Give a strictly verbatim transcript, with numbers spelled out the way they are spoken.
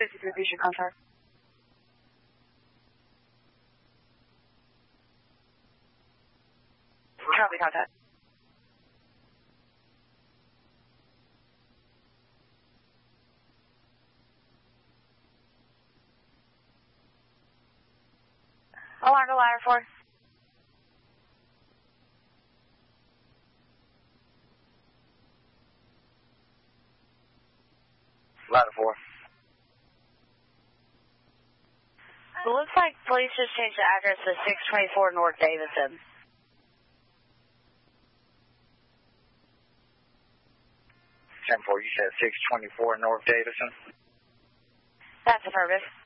fifty-three, reach your contact. Copy, contact. Alarm to ladder four. Ladder four. It looks like police just changed the address to six twenty-four North Davison. ten four, you said six twenty-four North Davison? That's affirmative.